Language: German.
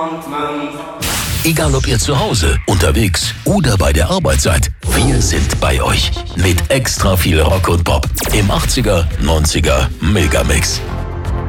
Egal ob ihr zu Hause, unterwegs oder bei der Arbeit seid, wir sind bei euch. Mit extra viel Rock und Pop im 80er, 90er Megamix.